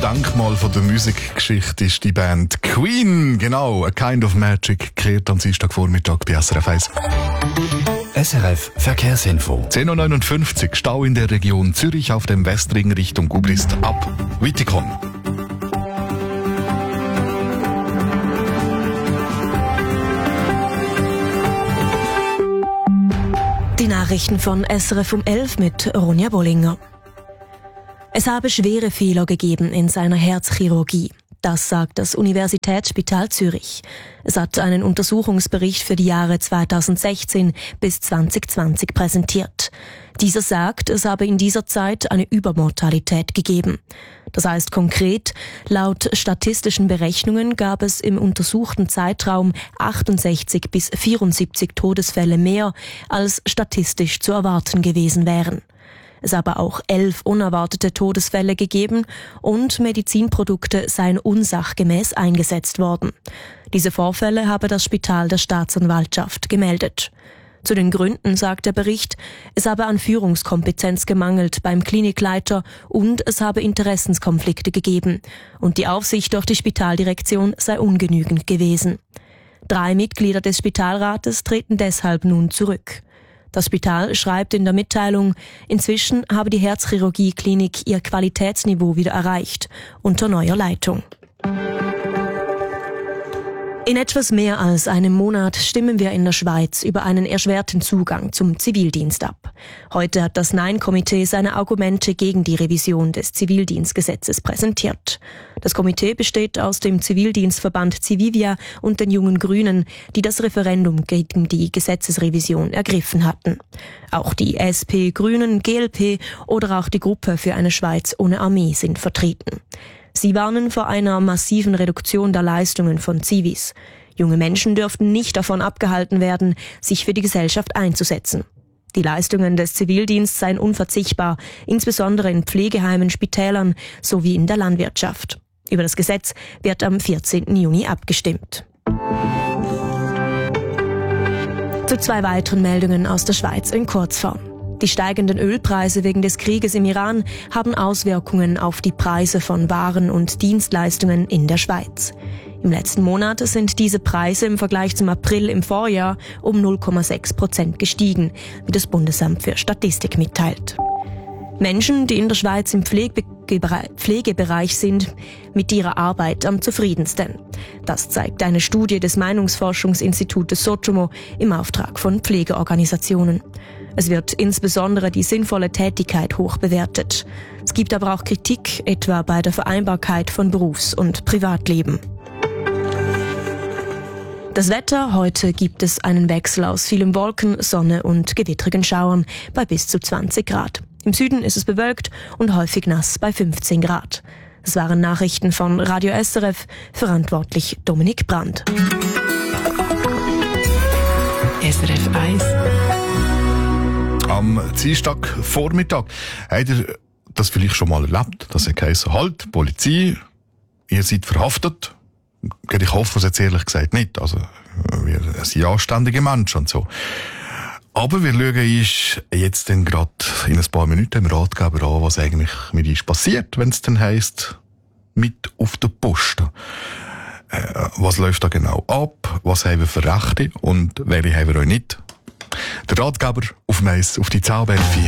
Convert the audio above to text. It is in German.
Denkmal von der Musikgeschichte ist die Band Queen. Genau, A Kind of Magic klärt am Dienstagvormittag bei SRF 1. SRF Verkehrsinfo. 10.59 Uhr, Stau in der Region Zürich auf dem Westring Richtung Gubrist ab Wittikon. Die Nachrichten von SRF um 11 mit Ronja Bollinger. Es habe schwere Fehler gegeben in seiner Herzchirurgie. Das sagt das Universitätsspital Zürich. Es hat einen Untersuchungsbericht für die Jahre 2016 bis 2020 präsentiert. Dieser sagt, es habe in dieser Zeit eine Übermortalität gegeben. Das heißt konkret, laut statistischen Berechnungen gab es im untersuchten Zeitraum 68 bis 74 Todesfälle mehr, als statistisch zu erwarten gewesen wären. Es habe auch 11 unerwartete Todesfälle gegeben und Medizinprodukte seien unsachgemäß eingesetzt worden. Diese Vorfälle habe das Spital der Staatsanwaltschaft gemeldet. Zu den Gründen sagt der Bericht, es habe an Führungskompetenz gemangelt beim Klinikleiter und es habe Interessenskonflikte gegeben und die Aufsicht durch die Spitaldirektion sei ungenügend gewesen. 3 Mitglieder des Spitalrates treten deshalb nun zurück. Das Spital schreibt in der Mitteilung, inzwischen habe die Herzchirurgie-Klinik ihr Qualitätsniveau wieder erreicht, unter neuer Leitung. In etwas mehr als einem Monat stimmen wir in der Schweiz über einen erschwerten Zugang zum Zivildienst ab. Heute hat das Nein-Komitee seine Argumente gegen die Revision des Zivildienstgesetzes präsentiert. Das Komitee besteht aus dem Zivildienstverband Civivia und den Jungen Grünen, die das Referendum gegen die Gesetzesrevision ergriffen hatten. Auch die SP, Grünen, GLP oder auch die Gruppe für eine Schweiz ohne Armee sind vertreten. Sie warnen vor einer massiven Reduktion der Leistungen von Zivis. Junge Menschen dürften nicht davon abgehalten werden, sich für die Gesellschaft einzusetzen. Die Leistungen des Zivildienstes seien unverzichtbar, insbesondere in Pflegeheimen, Spitälern sowie in der Landwirtschaft. Über das Gesetz wird am 14. Juni abgestimmt. Zu 2 weiteren Meldungen aus der Schweiz in Kurzform. Die steigenden Ölpreise wegen des Krieges im Iran haben Auswirkungen auf die Preise von Waren und Dienstleistungen in der Schweiz. Im letzten Monat sind diese Preise im Vergleich zum April im Vorjahr um 0,6% gestiegen, wie das Bundesamt für Statistik mitteilt. Menschen, die in der Schweiz im Pflegebereich sind, mit ihrer Arbeit am zufriedensten. Das zeigt eine Studie des Meinungsforschungsinstitutes Sotomo im Auftrag von Pflegeorganisationen. Es wird insbesondere die sinnvolle Tätigkeit hoch bewertet. Es gibt aber auch Kritik, etwa bei der Vereinbarkeit von Berufs- und Privatleben. Das Wetter: Heute gibt es einen Wechsel aus vielen Wolken, Sonne und gewittrigen Schauern bei bis zu 20 Grad. Im Süden ist es bewölkt und häufig nass bei 15 Grad. Das waren Nachrichten von Radio SRF, verantwortlich Dominik Brandt. SRF 1. Am Dienstagvormittag habt ihr das vielleicht schon mal erlebt, dass es heisst, halt, Polizei, ihr seid verhaftet. Ich hoffe es jetzt ehrlich gesagt nicht. Also, wir sind anständige Menschen und so. Aber wir schauen uns jetzt dann gerade in ein paar Minuten im Ratgeber an, was eigentlich mit uns passiert, wenn es dann heisst, mit auf der Post. Was läuft da genau ab? Was haben wir für Rechte und welche haben wir auch nicht? Der Ratgeber auf die Zahlbärfe.